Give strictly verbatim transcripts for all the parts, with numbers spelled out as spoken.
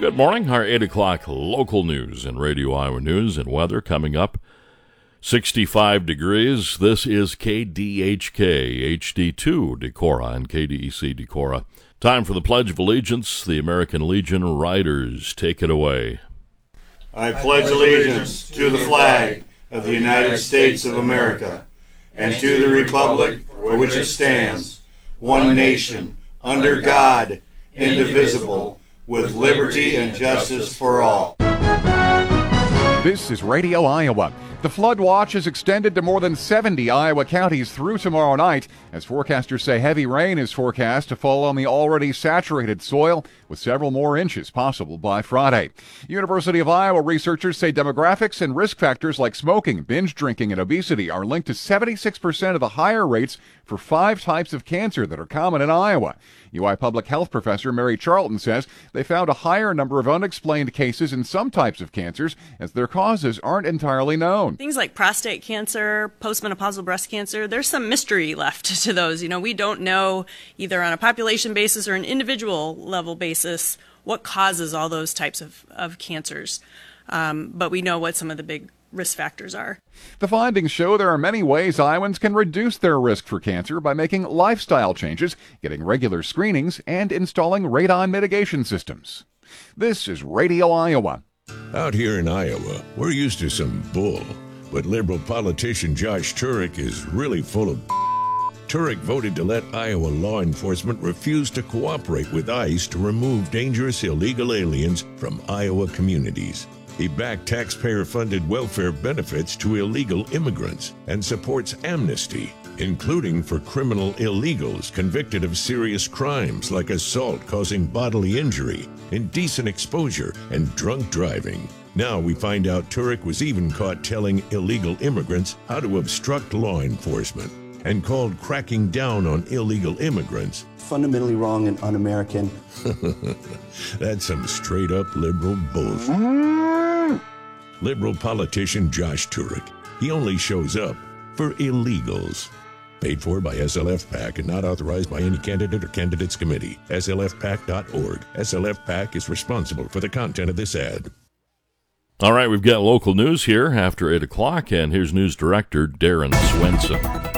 Good morning. Our eight o'clock local news and Radio Iowa News and weather coming up. sixty-five degrees. This is K D H K, H D two Decorah and K D E C Decorah. Time for the Pledge of Allegiance. The American Legion Riders, take it away. I pledge allegiance to the flag of the United States of America and to the republic for which it stands, one nation, under God, indivisible, with liberty and justice for all. This is Radio Iowa. The flood watch is extended to more than seventy Iowa counties through tomorrow night, as forecasters say heavy rain is forecast to fall on the already saturated soil, with several more inches possible by Friday. University of Iowa researchers say demographics and risk factors like smoking, binge drinking, and obesity are linked to seventy-six percent of the higher rates for five types of cancer that are common in Iowa. U I Public Health professor Mary Charlton says they found a higher number of unexplained cases in some types of cancers, as their causes aren't entirely known. Things like prostate cancer, postmenopausal breast cancer, there's some mystery left to those. You know, we don't know, either on a population basis or an individual level basis, what causes all those types of, of cancers. Um, but we know what some of the big risk factors are. The findings show there are many ways Iowans can reduce their risk for cancer by making lifestyle changes, getting regular screenings, and installing radon mitigation systems. This is Radio Iowa. Out here in Iowa, we're used to some bull, but Liberal politician Josh Turek is really full of Turek voted to let Iowa law enforcement refuse to cooperate with ICE to remove dangerous illegal aliens from Iowa communities. He backed taxpayer-funded welfare benefits to illegal immigrants and supports amnesty, including for criminal illegals convicted of serious crimes like assault causing bodily injury, indecent exposure, and drunk driving. Now we find out Turek was even caught telling illegal immigrants how to obstruct law enforcement and called cracking down on illegal immigrants fundamentally wrong and un-American. That's some straight-up liberal bullshit. Liberal politician Josh Turek. He only shows up for illegals. Paid for by S L F PAC and not authorized by any candidate or candidates committee. S L F PAC dot org. S L F PAC is responsible for the content of this ad. All right, we've got local news here after eight o'clock, and here's News Director Darren Swenson.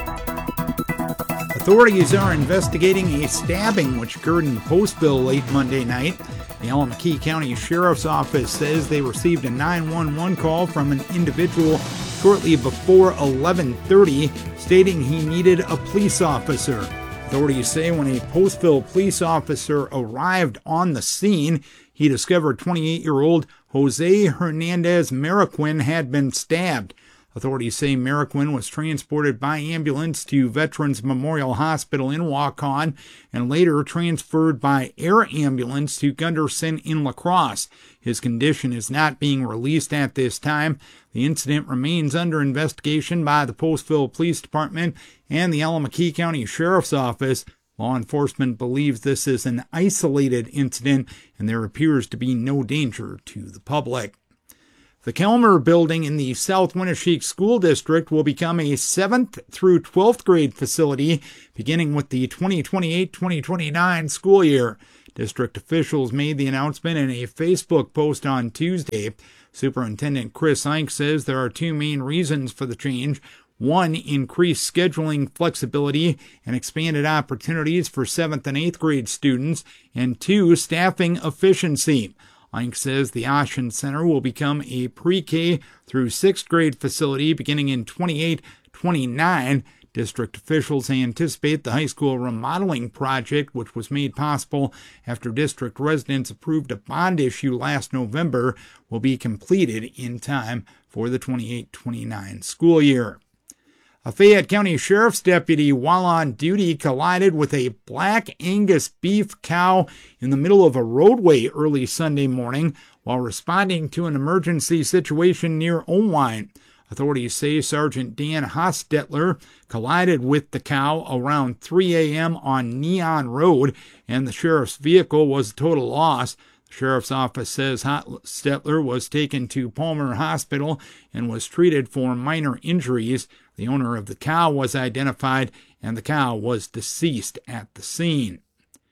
Authorities are investigating a stabbing which occurred in Postville late Monday night. The Alameda County Sheriff's Office says they received a nine one one call from an individual shortly before eleven thirty stating he needed a police officer. Authorities say when a Postville police officer arrived on the scene, he discovered twenty-eight-year-old Jose Hernandez Mariquin had been stabbed. Authorities say Mariquin was transported by ambulance to Veterans Memorial Hospital in Waukon and later transferred by air ambulance to Gunderson in La Crosse. His condition is not being released at this time. The incident remains under investigation by the Postville Police Department and the Alameda County Sheriff's Office. Law enforcement believes this is an isolated incident and there appears to be no danger to the public. The Kelmer Building in the South Winneshiek School District will become a seventh through twelfth grade facility beginning with the twenty twenty-eight twenty twenty-nine school year. District officials made the announcement in a Facebook post on Tuesday. Superintendent Chris Eink says there are two main reasons for the change. One, increased scheduling flexibility and expanded opportunities for seventh and eighth grade students, and two, staffing efficiency. Eink says the Ossian Center will become a pre-K through sixth grade facility beginning in twenty-eight twenty-nine. District officials anticipate the high school remodeling project, which was made possible after district residents approved a bond issue last November, will be completed in time for the twenty-eight twenty-nine school year. A Fayette County Sheriff's deputy, while on duty, collided with a Black Angus beef cow in the middle of a roadway early Sunday morning while responding to an emergency situation near Owine. Authorities say Sergeant Dan Hostetler collided with the cow around three a.m. on Neon Road, and the sheriff's vehicle was a total loss. The sheriff's office says Hostetler was taken to Palmer Hospital and was treated for minor injuries. The owner of the cow was identified, and the cow was deceased at the scene.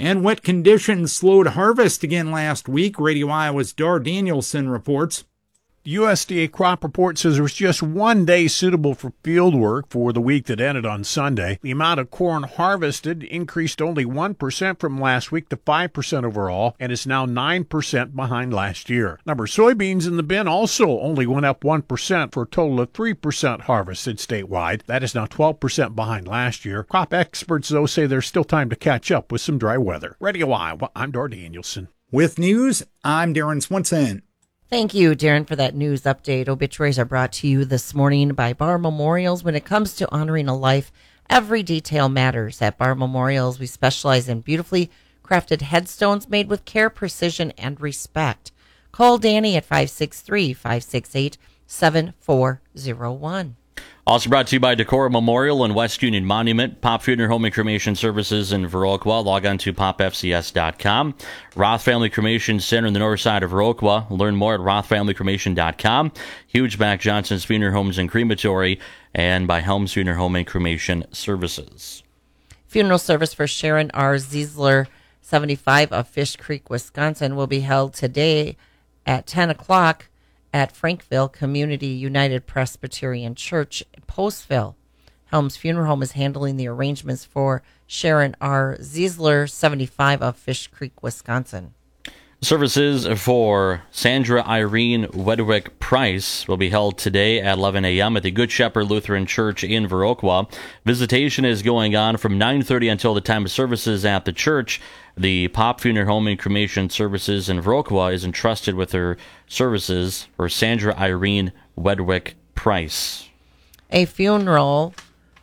And wet conditions slowed harvest again last week. Radio Iowa's Dar Danielson reports. The U S D A crop report says there was just one day suitable for field work for the week that ended on Sunday. The amount of corn harvested increased only one percent from last week to five percent overall and is now nine percent behind last year. Number of soybeans in the bin also only went up one percent for a total of three percent harvested statewide. That is now twelve percent behind last year. Crop experts, though, say there's still time to catch up with some dry weather. Radio Iowa, I'm Dar Danielson. With news, I'm Darren Swenson. Thank you, Darren, for that news update. Obituaries are brought to you this morning by Bar Memorials. When it comes to honoring a life, every detail matters. At Bar Memorials, we specialize in beautifully crafted headstones made with care, precision, and respect. Call Danny at five six three, five six eight, seven four zero one. Also brought to you by Decorah Memorial and West Union Monument, Pop Funeral Home and Cremation Services in Viroqua. Log on to pop f c s dot com. Roth Family Cremation Center in the north side of Viroqua. Learn more at roth family cremation dot com. Hugeback Johnson's Funeral Homes and Crematory, and by Helms Funeral Home and Cremation Services. Funeral service for Sharon R. Ziesler, seventy-five, of Fish Creek, Wisconsin, will be held today at ten o'clock. At Frankville Community United Presbyterian Church, Postville. Helms Funeral Home is handling the arrangements for Sharon R. Ziesler, seventy-five, of Fish Creek, Wisconsin. Services for Sandra Irene Wedwick Price will be held today at eleven a.m. at the Good Shepherd Lutheran Church in Viroqua. Visitation is going on from nine thirty until the time of services at the church. The Pop Funeral Home and Cremation Services in Viroqua is entrusted with her services for Sandra Irene Wedwick Price. A funeral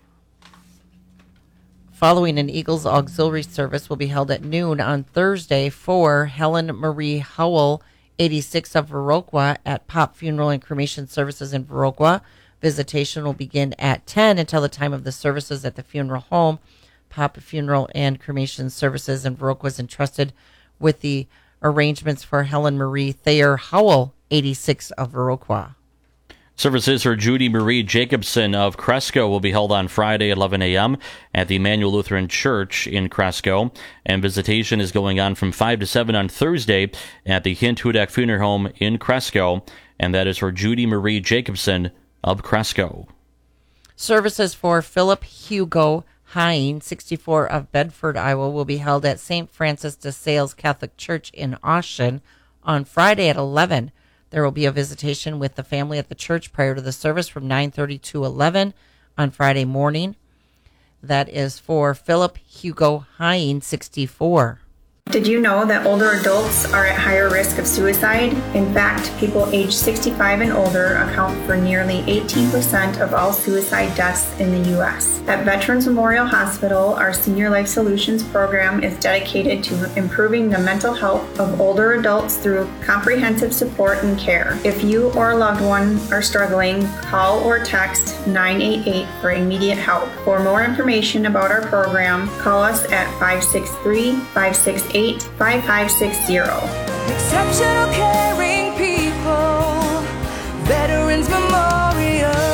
following an Eagles Auxiliary service will be held at noon on Thursday for Helen Marie Howell, eighty-six, of Viroqua, at Pop Funeral and Cremation Services in Viroqua. Visitation will begin at ten until the time of the services at the funeral home. Pop Funeral and Cremation Services in Viroqua is entrusted with the arrangements for Helen Marie Thayer Howell, eighty-six, of Viroqua. Services for Judy Marie Jacobson of Cresco will be held on Friday at eleven a.m. at the Emmanuel Lutheran Church in Cresco, and visitation is going on from five to seven on Thursday at the Hint Hudak Funeral Home in Cresco, and that is for Judy Marie Jacobson of Cresco. Services for Philip Hugo Hine, sixty-four, of Bedford, Iowa, will be held at Saint Francis de Sales Catholic Church in Austin on Friday at eleven. There will be a visitation with the family at the church prior to the service from nine thirty to eleven on Friday morning. That is for Philip Hugo Hine, sixty-four. Did you know that older adults are at higher risk of suicide? In fact, people aged sixty-five and older account for nearly eighteen percent of all suicide deaths in the U S. At Veterans Memorial Hospital, our Senior Life Solutions program is dedicated to improving the mental health of older adults through comprehensive support and care. If you or a loved one are struggling, call or text nine eight eight for immediate help. For more information about our program, call us at five six three, five six eight, five five six zero. Exceptional caring people, Veterans Memorial.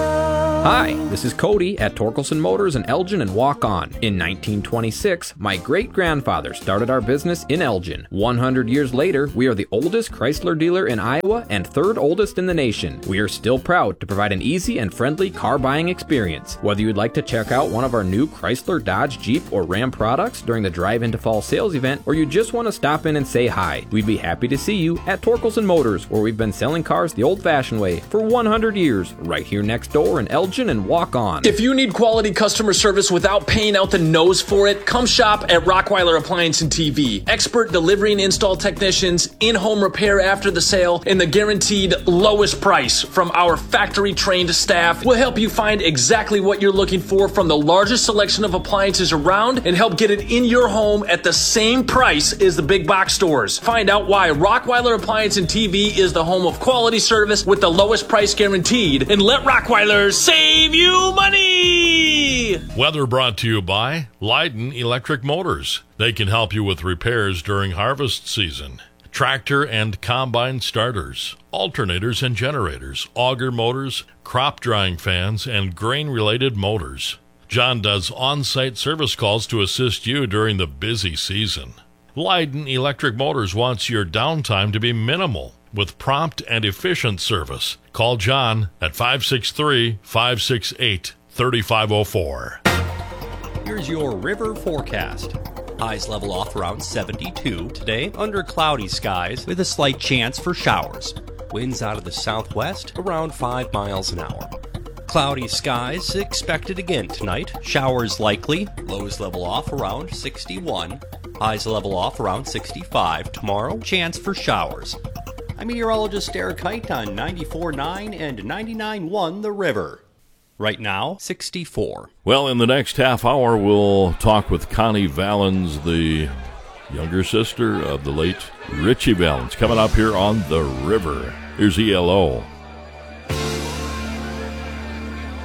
Hi, this is Cody at Torkelson Motors in Elgin and Walk On. In nineteen twenty-six, my great-grandfather started our business in Elgin. one hundred years later, we are the oldest Chrysler dealer in Iowa and third oldest in the nation. We are still proud to provide an easy and friendly car buying experience. Whether you'd like to check out one of our new Chrysler, Dodge, Jeep, or Ram products during the Drive Into Fall sales event, or you just want to stop in and say hi, we'd be happy to see you at Torkelson Motors, where we've been selling cars the old-fashioned way for one hundred years, right here next door in Elgin and Walk On. If you need quality customer service without paying out the nose for it, come shop at Rockweiler Appliance and T V. Expert delivery and install technicians, in-home repair after the sale, and the guaranteed lowest price from our factory-trained staff will help you find exactly what you're looking for from the largest selection of appliances around and help get it in your home at the same price as the big box stores. Find out why Rockweiler Appliance and T V is the home of quality service with the lowest price guaranteed, and let Rockweiler save you money! Weather brought to you by Leiden Electric Motors. They can help you with repairs during harvest season. Tractor and combine starters, alternators and generators, auger motors, crop drying fans, and grain-related motors. John does on-site service calls to assist you during the busy season. Leiden Electric Motors wants your downtime to be minimal with prompt and efficient service. Call John at five six three, five six eight, three five zero four. Here's your river forecast. Highs level off around seventy-two today under cloudy skies with a slight chance for showers. Winds out of the southwest around five miles an hour. Cloudy skies expected again tonight. Showers likely. Lows level off around sixty-one. Highs level off around sixty-five tomorrow. Chance for showers. I'm meteorologist Eric Kite on ninety-four point nine and ninety-nine point one The River. Right now, sixty-four. Well, in the next half hour, we'll talk with Connie Valens, the younger sister of the late Richie Valens, coming up here on The River. Here's E L O.